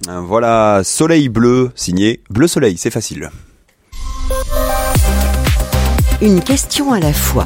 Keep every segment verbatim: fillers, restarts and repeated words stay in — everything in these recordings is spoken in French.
Voilà, Soleil bleu, signé Bleu Soleil, c'est facile. Une question à la fois.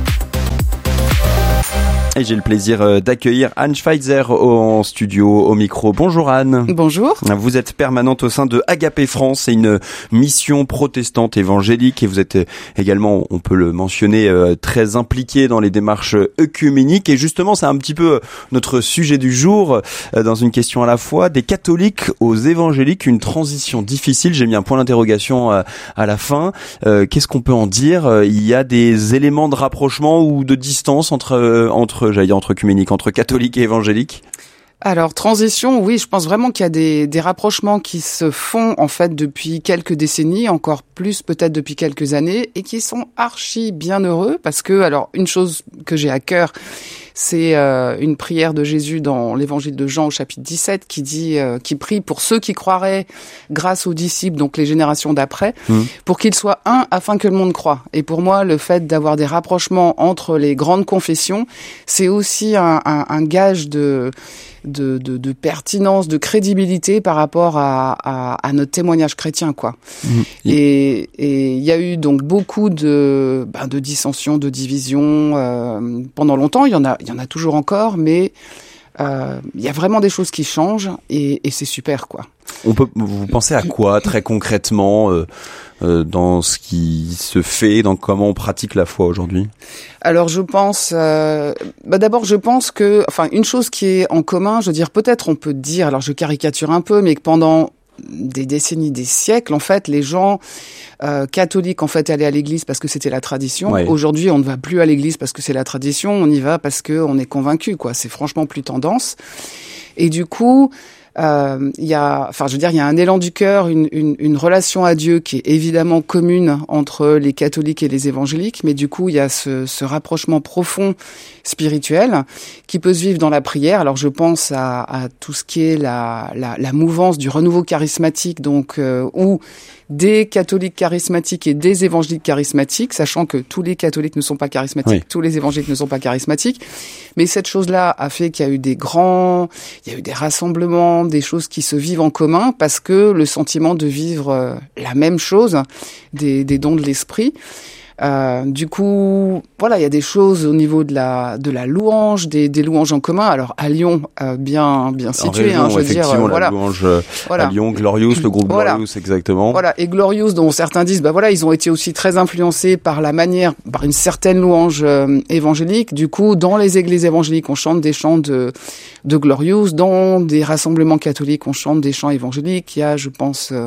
Et j'ai le plaisir d'accueillir Anne Schweitzer en studio, au micro. Bonjour Anne. Bonjour. Vous êtes permanente au sein de Agapé France, c'est une mission protestante évangélique et vous êtes également, on peut le mentionner, très impliquée dans les démarches œcuméniques. Et justement, c'est un petit peu notre sujet du jour, dans une question à la fois, des catholiques aux évangéliques, une transition difficile. J'ai mis un point d'interrogation à la fin. Qu'est-ce qu'on peut en dire ? Il y a des éléments de rapprochement ou de distance entre entre j'allais dire entre œcuméniques, entre catholiques et évangéliques? Alors, transition, oui, je pense vraiment qu'il y a des, des rapprochements qui se font, en fait, depuis quelques décennies, encore plus peut-être depuis quelques années, et qui sont archi bienheureux, parce que, alors, une chose que j'ai à cœur, c'est euh, une prière de Jésus dans l'évangile de Jean au chapitre dix-sept, qui dit, euh, qui prie pour ceux qui croiraient grâce aux disciples, donc les générations d'après, mmh. pour qu'ils soient un afin que le monde croie. Et pour moi, le fait d'avoir des rapprochements entre les grandes confessions, c'est aussi un, un, un gage de... De, de, de pertinence, de crédibilité par rapport à, à, à notre témoignage chrétien, quoi. Mmh. Et et il y a eu donc beaucoup de ben, de dissensions, de divisions euh, pendant longtemps. Il y en a il y en a toujours encore, mais euh, il y a vraiment des choses qui changent et, et c'est super, quoi. On peut, vous pensez à quoi très concrètement euh, euh, dans ce qui se fait, dans comment on pratique la foi aujourd'hui? Alors je pense, euh, bah d'abord je pense que, enfin une chose qui est en commun, je veux dire peut-être on peut dire, alors je caricature un peu, mais que pendant des décennies, des siècles, en fait, les gens euh, catholiques en fait allaient à l'église parce que c'était la tradition. Ouais. Aujourd'hui, on ne va plus à l'église parce que c'est la tradition, on y va parce que on est convaincu, quoi. C'est franchement plus tendance. Et du coup. Euh, il y a, enfin, je veux dire, il y a un élan du cœur, une, une, une relation à Dieu qui est évidemment commune entre les catholiques et les évangéliques, mais du coup, il y a ce, ce rapprochement profond spirituel qui peut se vivre dans la prière. Alors, je pense à, à tout ce qui est la, la, la mouvance du renouveau charismatique, donc euh, où des catholiques charismatiques et des évangéliques charismatiques, sachant que tous les catholiques ne sont pas charismatiques, oui. tous les évangéliques ne sont pas charismatiques. Mais cette chose-là a fait qu'il y a eu des grands, il y a eu des rassemblements, des choses qui se vivent en commun parce que le sentiment de vivre la même chose, des, des dons de l'esprit. Euh, du coup, voilà, il y a des choses au niveau de la de la louange, des, des louanges en commun. Alors à Lyon, euh, bien bien situé, région, hein, je veux dire, euh, la voilà. louange voilà. à Lyon, Glorious, le groupe voilà. Glorious, exactement. Voilà, et Glorious, dont certains disent, bah voilà, ils ont été aussi très influencés par la manière, par une certaine louange euh, évangélique. Du coup, dans les églises évangéliques, on chante des chants de de Glorious. Dans des rassemblements catholiques, on chante des chants évangéliques. Il y a, je pense. Euh,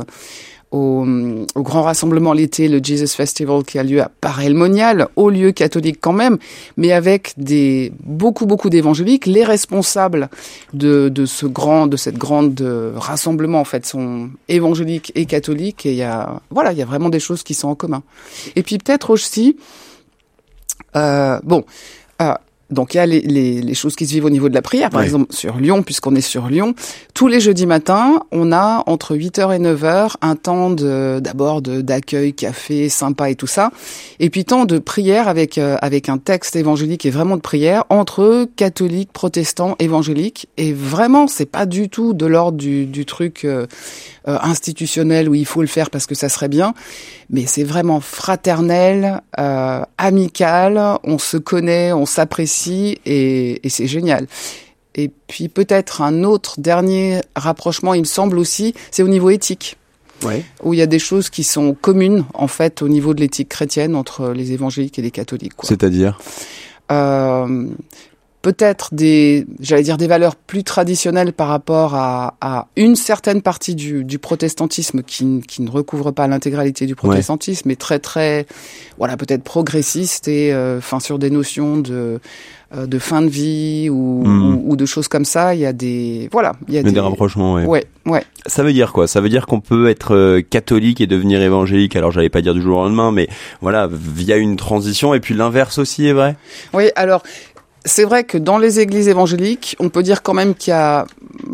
Au, au grand rassemblement l'été, le Jesus Festival qui a lieu à Paray-le-Monial, au lieu catholique quand même, mais avec des beaucoup beaucoup d'évangéliques. Les responsables de de ce grand de cette grande rassemblement en fait sont évangéliques et catholiques et il y a voilà il y a vraiment des choses qui sont en commun. Et puis peut-être aussi euh, bon. Euh, Donc il y a les, les, les choses qui se vivent au niveau de la prière, par ouais. exemple sur Lyon, puisqu'on est sur Lyon. Tous les jeudis matins, on a entre huit heures et neuf heures un temps de, d'abord de, d'accueil, café, sympa et tout ça, et puis temps de prière avec euh, avec un texte évangélique et vraiment de prière entre catholiques, protestants, évangéliques. Et vraiment, c'est pas du tout de l'ordre du, du truc euh, euh, institutionnel où il faut le faire parce que ça serait bien, mais c'est vraiment fraternel, euh, amical, on se connaît, on s'apprécie et, et c'est génial. Et puis peut-être un autre dernier rapprochement, il me semble aussi, c'est au niveau éthique. Ouais. Où il y a des choses qui sont communes, en fait, au niveau de l'éthique chrétienne entre les évangéliques et les catholiques, quoi. C'est-à-dire euh, peut-être des, j'allais dire des valeurs plus traditionnelles par rapport à, à une certaine partie du, du protestantisme qui, qui ne recouvre pas l'intégralité du protestantisme, ouais. mais très très, voilà, peut-être progressiste et, enfin, euh, sur des notions de euh, de fin de vie ou, mmh. ou, ou de choses comme ça. Il y a des, voilà, il y a des, des rapprochements. Ouais. ouais, ouais. Ça veut dire quoi ? Ça veut dire qu'on peut être euh, catholique et devenir évangélique. Alors, j'allais pas dire du jour au lendemain, mais voilà, via une transition. Et puis l'inverse aussi est vrai. Oui, alors. C'est vrai que dans les églises évangéliques, on peut dire quand même qu'il y a, il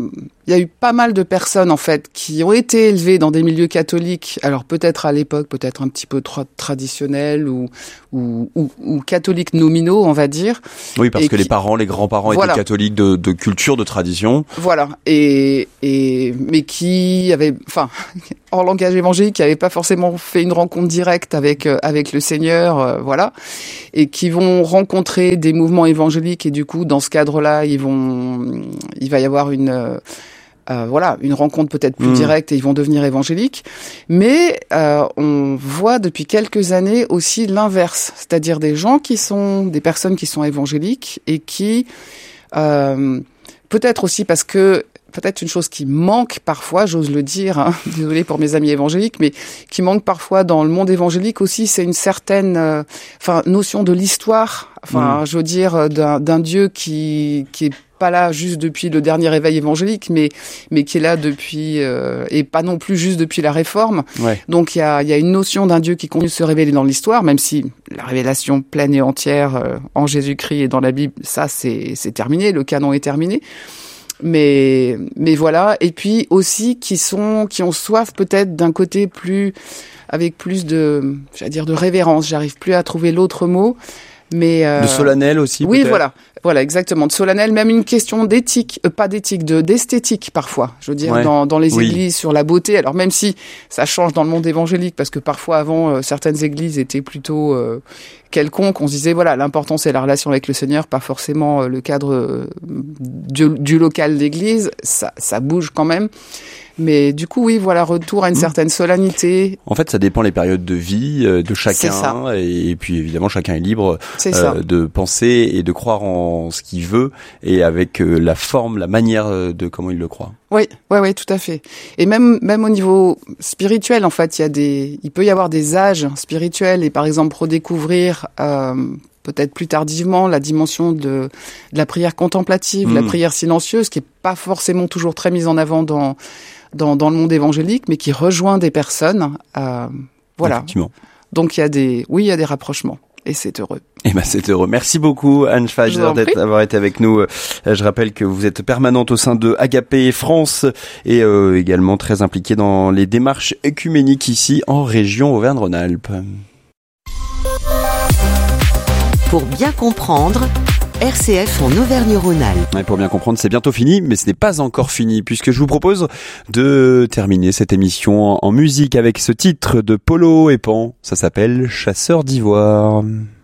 il y a eu pas mal de personnes en fait qui ont été élevées dans des milieux catholiques. Alors peut-être à l'époque, peut-être un petit peu tra- traditionnels ou, ou, ou, ou catholiques nominaux, on va dire. Oui, parce et que qui... les parents, les grands-parents voilà. étaient catholiques de, de culture, de tradition. Voilà. Et, et mais qui avaient, enfin, en langage évangélique, qui n'avaient pas forcément fait une rencontre directe avec euh, avec le Seigneur, euh, voilà, et qui vont rencontrer des mouvements évangéliques et du coup, dans ce cadre-là, ils vont, il va y avoir une euh, Euh, voilà, une rencontre peut-être plus mmh. directe et ils vont devenir évangéliques. Mais euh, on voit depuis quelques années aussi l'inverse, c'est-à-dire des gens qui sont, des personnes qui sont évangéliques et qui, euh, peut-être aussi parce que, peut-être une chose qui manque parfois, j'ose le dire, hein, désolé pour mes amis évangéliques, mais qui manque parfois dans le monde évangélique aussi, c'est une certaine, euh, enfin, notion de l'histoire. Enfin, mmh. je veux dire, d'un, d'un Dieu qui qui est pas là juste depuis le dernier réveil évangélique, mais mais qui est là depuis euh, et pas non plus juste depuis la Réforme. Ouais. Donc il y a il y a une notion d'un Dieu qui continue de se révéler dans l'histoire, même si la révélation pleine et entière euh, en Jésus-Christ et dans la Bible, ça c'est c'est terminé, le canon est terminé. Mais mais voilà, et puis aussi qui sont qui ont soif peut-être d'un côté plus avec plus de j'allais dire de révérence, j'arrive plus à trouver l'autre mot. Mais euh, de solennel aussi. Oui, peut-être. voilà, voilà, exactement. De solennel, même une question d'éthique, euh, pas d'éthique, de d'esthétique parfois. Je veux dire, ouais. dans dans les oui. églises sur la beauté. Alors même si ça change dans le monde évangélique, parce que parfois avant euh, certaines églises étaient plutôt euh, quelconques. On se disait voilà, l'important c'est la relation avec le Seigneur, pas forcément euh, le cadre euh, du, du local d'église. Ça ça bouge quand même. Mais du coup, oui, voilà, retour à une mmh. certaine solennité. En fait, ça dépend les périodes de vie euh, de chacun. Et puis, évidemment, chacun est libre euh, de penser et de croire en ce qu'il veut et avec euh, la forme, la manière euh, de comment il le croit. Oui, oui, oui, tout à fait. Et même, même au niveau spirituel, en fait, il y a des, il peut y avoir des âges spirituels et par exemple redécouvrir, euh, peut-être plus tardivement, la dimension de, de la prière contemplative, mmh. la prière silencieuse, qui est pas forcément toujours très mise en avant dans Dans, dans le monde évangélique, mais qui rejoint des personnes. Euh, voilà. Effectivement. Donc il y a des, oui, il y a des rapprochements. Et c'est heureux. Eh ben, c'est heureux. Merci beaucoup, Anne Schweizer, d'avoir été avec nous. Je rappelle que vous êtes permanente au sein de Agapé France et euh, également très impliquée dans les démarches œcuméniques ici en région Auvergne-Rhône-Alpes. Pour bien comprendre, R C F en Auvergne-Rhône-Alpes. Et pour bien comprendre, c'est bientôt fini, mais ce n'est pas encore fini, puisque je vous propose de terminer cette émission en musique avec ce titre de Polo et Pan. Ça s'appelle Chasseur d'ivoire.